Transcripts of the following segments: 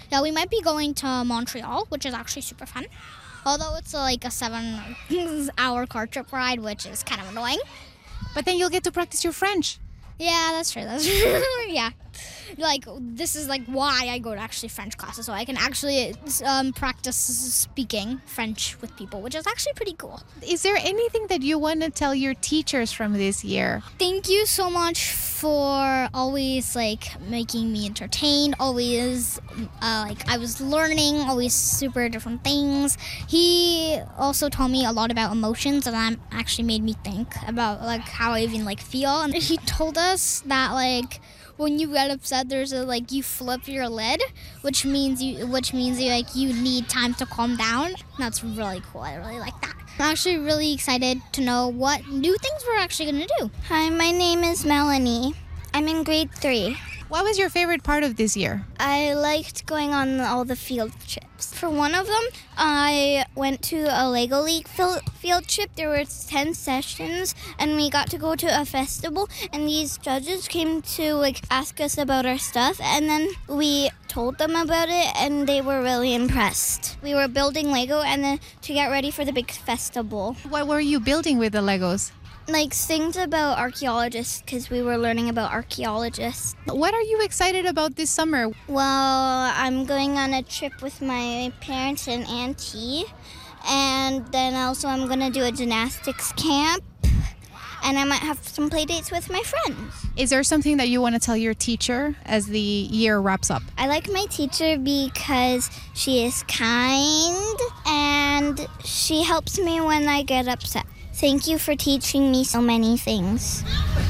Yeah, we might be going to Montreal, which is actually super fun. Although it's like a 7-hour car trip ride, which is kind of annoying. But then you'll get to practice your French. Yeah, that's true. That's true. Yeah. Like, this is like why I go to actually French classes, so I can actually practice speaking French with people, which is actually pretty cool. Is there anything that you want to tell your teachers from this year? Thank you so much for always like making me entertained, always like I was learning always super different things. He also taught me a lot about emotions, and that actually made me think about like how I even like feel. And he told us that like when you get upset, there's a like you flip your lid, which means you like you need time to calm down. That's really cool. I really like that. I'm actually really excited to know what new things we're actually going to do. Hi, my name is Melanie. I'm in grade 3. What was your favorite part of this year? I liked going on all the field trips. For one of them, I went to a Lego League field trip. There were 10 sessions, and we got to go to a festival, and these judges came to like ask us about our stuff, and then we told them about it, and they were really impressed. We were building Lego and then to get ready for the big festival. What were you building with the Legos? Like things about archaeologists, because we were learning about archaeologists. What are you excited about this summer? Well, I'm going on a trip with my parents and auntie, and then also I'm going to do a gymnastics camp, and I might have some play dates with my friends. Is there something that you want to tell your teacher as the year wraps up? I like my teacher because she is kind and she helps me when I get upset. Thank you for teaching me so many things.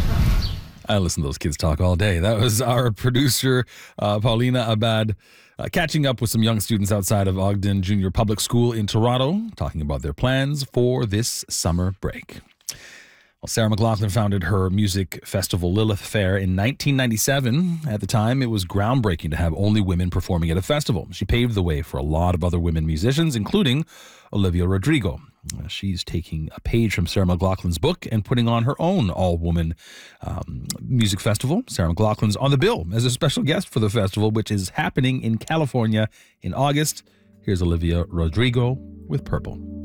I listen to those kids talk all day. That was our producer, Paulina Abad, catching up with some young students outside of Ogden Junior Public School in Toronto, talking about their plans for this summer break. Well, Sarah McLachlan founded her music festival Lilith Fair in 1997. At the time, it was groundbreaking to have only women performing at a festival. She paved the way for a lot of other women musicians, including Olivia Rodrigo. She's taking a page from Sarah McLachlan's book and putting on her own all-woman music festival. Sarah McLachlan's on the bill as a special guest for the festival, which is happening in California in August. Here's Olivia Rodrigo with Purple.